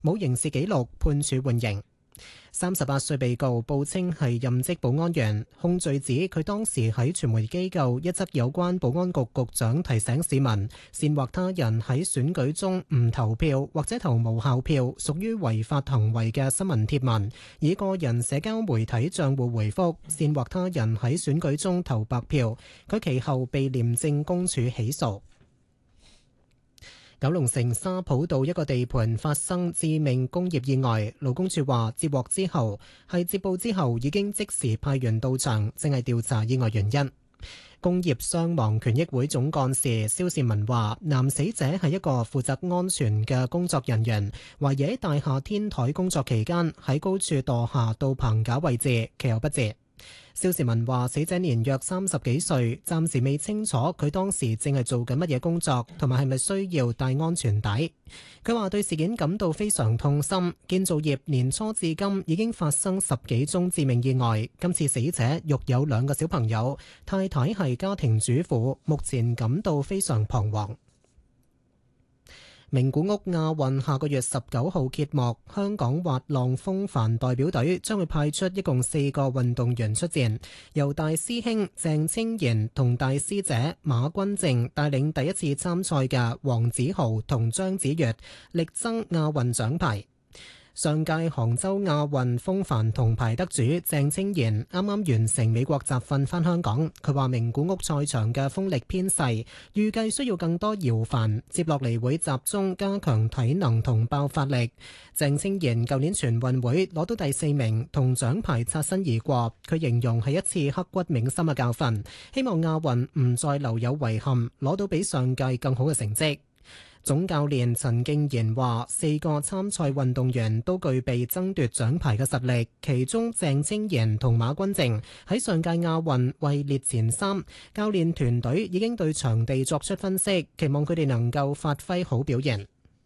冇刑事紀錄，判處緩刑。38歲被告報稱係任職保安員，控罪指佢當時喺傳媒機構一則有關保安局局長提醒市民煽惑他人喺選舉中唔投票或者投無效票，屬於違法行為嘅新聞貼文，以個人社交媒體賬戶回覆煽惑他人喺選舉中投白票。佢其後被廉政公署起訴。九龍城沙浦道一個地盤發生致命工業意外，勞工處話接報之後已經即時派員到場，正係調查意外原因。工業傷亡權益會總幹事蕭倩文話，男死者係一個負責安全嘅工作人員，懷疑喺大廈天台工作期間喺高處墮下到棚架位置，其後不治。蕭倩文話：死者年約30幾歲，暫時未清楚佢當時正係做緊乜嘢工作，同埋係咪需要戴安全帶。佢話對事件感到非常痛心。建造業年初至今已經發生10幾宗致命意外，今次死者育有2個小朋友，太太係家庭主婦，目前感到非常彷徨。名古屋亞運下個月19號揭幕，香港滑浪風帆代表隊將會派出一共4個運動員出戰，由大師兄鄭清賢同大師姐馬君靜帶領第一次參賽嘅黃子豪同張子悅力爭亞運獎牌。上屆杭州亞運風帆銅牌得主鄭清賢啱啱完成美國集訓返香港，佢話名古屋賽場嘅風力偏細，預計需要更多搖帆，接落嚟會集中加強體能同爆發力。鄭清賢舊年全運會攞到第4名，同獎牌擦身而過，佢形容係一次刻骨銘心嘅教訓，希望亞運唔再留有遺憾，攞到比上屆更好嘅成績。總教練陳敬賢話：4個參賽運動員都具備爭奪獎牌嘅實力，其中鄭清賢同馬君靜喺上屆亞運位列前3。教練團隊已經對場地作出分析，期望佢哋能夠發揮好表現。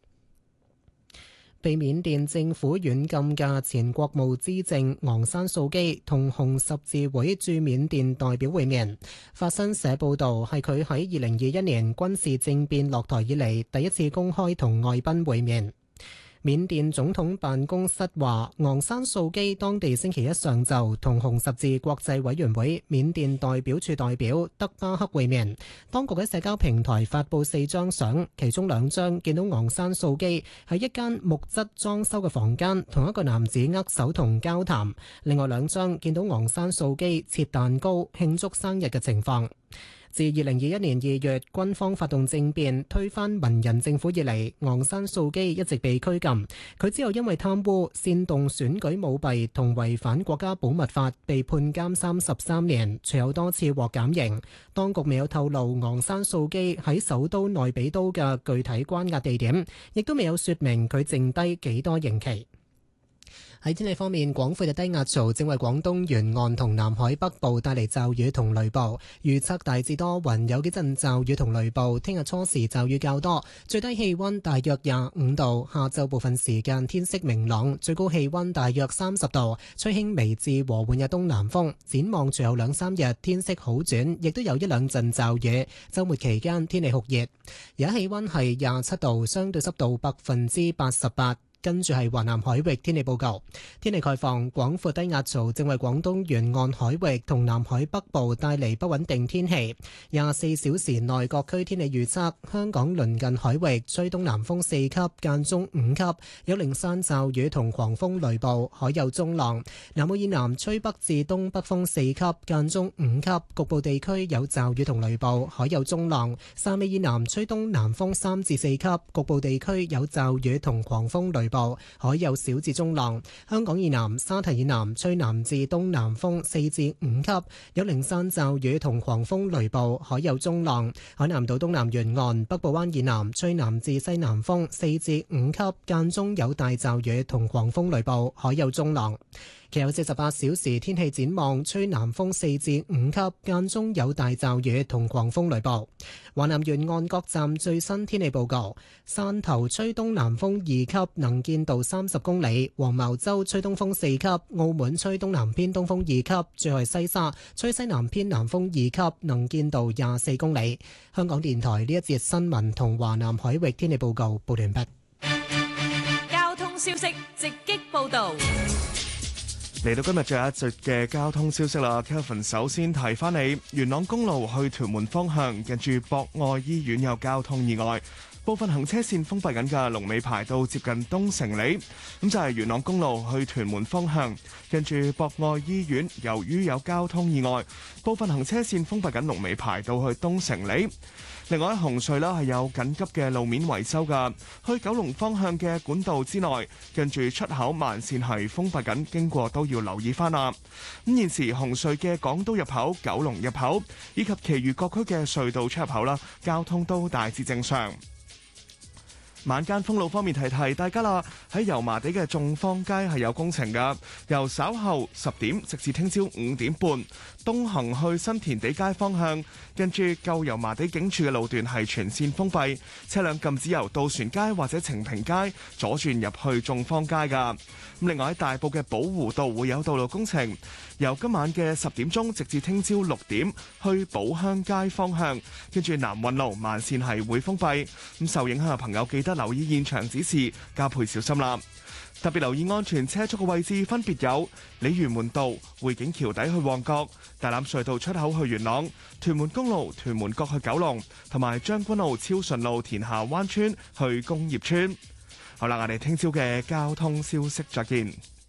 被緬甸政府軟禁嘅前國務資政昂山素基同紅十字會駐緬甸代表會面。法新社報導，係佢喺2021年軍事政變落台以嚟第一次公開同外賓會面。緬甸總統辦公室話，昂山素基當地星期一上晝同紅十字國際委員會緬甸代表處代表德巴克會面。當局喺社交平台發布4張相，其中2張見到昂山素基喺一間木質裝修嘅房間同一個男子握手同交談，另外2張見到昂山素基切蛋糕慶祝生日嘅情況。自2021年2月軍方發動政變推翻文人政府以嚟，昂山素基一直被拘禁。佢之後因為貪污、煽動選舉舞弊同違反國家保密法被判監33年，隨後多次獲減刑。當局未有透露昂山素基喺首都內比都嘅具體關押地點，亦都未有說明佢剩低幾多刑期。喺天氣方面，廣闊嘅低壓槽正為廣東沿岸同南海北部帶嚟驟雨同雷暴，預測大致多雲，有幾陣驟雨同雷暴。聽日初時驟雨較多，最低氣溫大約25度。下晝部分時間天色明朗，最高氣溫大約30度，吹輕微至和緩嘅東南風。展望隨後2-3日天色好轉，亦都有1-2陣驟雨。週末期間天氣酷熱，而家氣溫係27度，相對濕度88%。跟住係華南海域天氣報告。天氣概況，廣闊低壓槽正為廣東沿岸海域同南海北部帶嚟不穩定天氣。24小時內各區天氣預測：香港鄰近海域吹東南風4級，間中5級，有零散驟雨同狂風雷暴，海有中浪。南澳以南吹北至東北風4級，間中5級，局部地區有驟雨同雷暴，海有中浪。汕尾以南吹東南風3至4級，局部地區有驟雨同狂風雷暴，海有小至中浪。香港以南沙堤以南吹南至東南風4至5級，有零散驟雨同狂風雷暴，海有中浪。海南島東南沿岸北部灣以南吹南至西南風4至5級，間中有大驟雨同狂風雷暴，海有中浪。其後48小時天氣展望，吹南風4至5級，間中有大驟雨同狂風雷暴。華南沿岸各站最新天氣報告：汕頭吹東南風2級，能見度30公里；黃茅洲吹東風4級；澳門吹東南偏東風2級；最後係西沙吹西南偏南風2級，能見度24公里。香港電台呢一節新聞同華南海域天氣報告報完畢。 通消息直擊報道。 嚟到今日最後一節嘅交通消息啦 ，Kelvin 首先提翻你，元朗公路去屯門方向，近住博愛醫院有交通意外，部分行車線封閉緊嘅，龍尾排到接近東城里。咁就係元朗公路去屯門方向，近住博愛醫院，由於有交通意外，部分行車線封閉緊，龍尾排到去東城里。另外喺紅隧啦，係有緊急嘅路面維修㗎，去九龍方向嘅管道之內，近住出口慢線係封閉緊，經過都要留意翻啦。咁現時紅隧嘅港島入口、九龍入口以及其餘各區嘅隧道出入口啦，交通都大致正常。晚間封路方面提提大家啦，喺油麻地嘅眾坊街係有工程㗎，由稍後10點直至聽朝5點半，東行去新填地街方向，跟住舊油麻地警署嘅路段係全線封閉，車輛禁止由渡船街或者晴平街左轉入去眾坊街㗎。另外喺大埔嘅寶湖道會有道路工程，由今晚嘅10點鐘直至聽朝6點去寶鄉街方向，跟住南運路慢線係會封閉。咁受影響嘅朋友記得留意現場指示，加倍小心啦。特別留意安全車速嘅位置分別有鯉魚門道、匯景橋底去旺角、大欖隧道出口去元朗、屯門公路屯門角去九龍，同埋將軍澳超順路田下灣村去工業村。好啦，我哋聽朝嘅交通消息再見。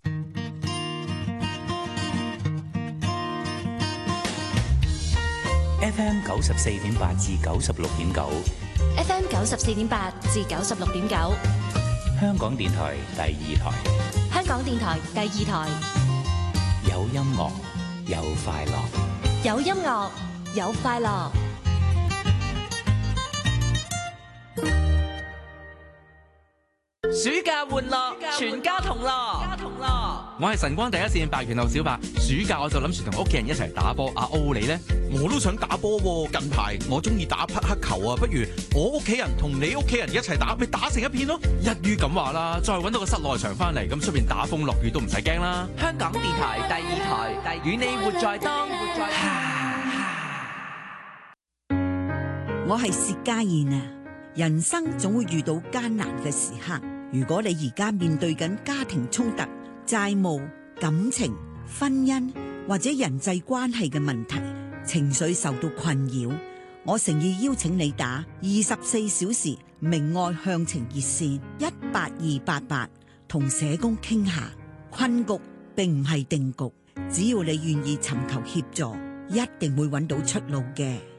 FM 94.8至96.9 FM 94.8至96.9， 香港電台第2台， 香港電台第2台， 有音樂有快樂， 有音樂有快樂。 暑假玩樂，全家同樂。 我係晨光第一線白元后小白，暑假我就諗住同屋企人一齊打波。阿歐你呢？ 我都想打波喎，近排我中意打匹克球啊，不如我屋企人同你屋企人一齊打，咪打成一片咯。 一於咁話啦，再搵到個室內場翻嚟，咁出邊打風落雨都唔使驚啦。 香港電台第2台，與你活在當。 我係薛家燕啊！人生總會遇到艱難嘅時刻，如果你而家面對緊家庭衝突、債務、感情、婚姻或者人際關係嘅問題，情緒受到困擾，我誠意邀請你打24小時明愛向晴熱線18288，同社工傾下。困局並唔係定局，只要你願意尋求協助，一定會揾到出路嘅。